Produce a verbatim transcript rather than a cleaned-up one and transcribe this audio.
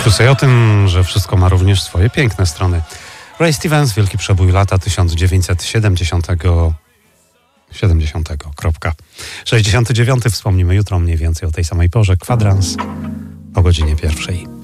Nauczył sobie o tym, że wszystko ma również swoje piękne strony. Ray Stevens, wielki przebój lata tysiąc dziewięćset siedemdziesiątego. siedemdziesiątego. sześćdziesiąty dziewiąty. Wspomnimy jutro mniej więcej o tej samej porze. Kwadrans o godzinie pierwszej.